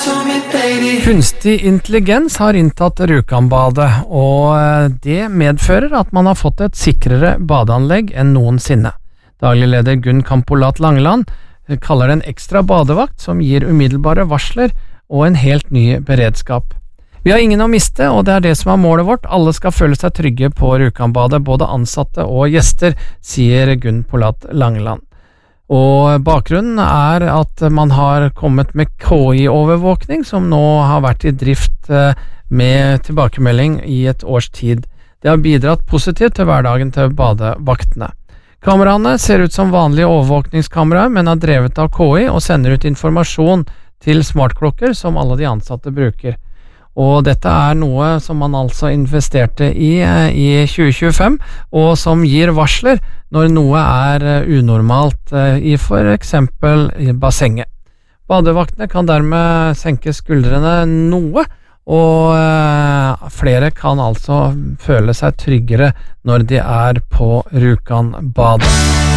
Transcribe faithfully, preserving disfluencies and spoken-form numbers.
Kunstig intelligens har inntatt Rjukanbadet, og det medfører at man har fått et sikrere badeanlegg enn noensinne. Daglig leder Gunn Kampolat Langeland kaller det en ekstra badevakt som gir umiddelbare varsler og en helt ny beredskap. Vi har ingen å miste, og det er det som er målet vårt. Alle skal føle seg trygge på Rjukanbadet, både ansatte og gjester, sier Gunn Kampolat Langeland. Og bakgrunnen er at man har kommet med K I-overvåkning som nå har vært i drift med tilbakemelding i et års tid. Det har bidratt positivt til hverdagen til badevaktene. Kameraene ser ut som vanlige overvåkningskameraer, men er drevet av K I og sender ut informasjon til smartklokker som alle de ansatte bruker. Og dette er noe som man altså investerte i i tjue tjuefem, og som gir varsler når noe er unormalt i for eksempel bassenget. Badevaktene kan dermed senke skuldrene noe, og flere kan altså føle seg tryggere når de er på Rjukanbadet.